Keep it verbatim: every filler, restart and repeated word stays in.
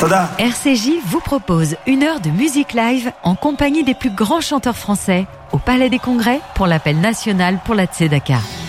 R C J vous propose une heure de musique live en compagnie des plus grands chanteurs français au Palais des Congrès pour l'appel national pour la Tzedaka.